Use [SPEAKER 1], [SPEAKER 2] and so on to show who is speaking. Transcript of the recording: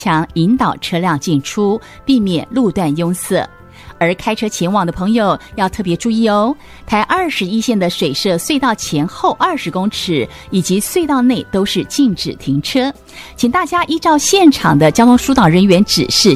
[SPEAKER 1] 强引导车辆进出，避免路段拥塞。而开车前往的朋友要特别注意哦，台21线的水社隧道前后20公尺以及隧道内都是禁止停车，请大家依照现场的交通疏导人员指示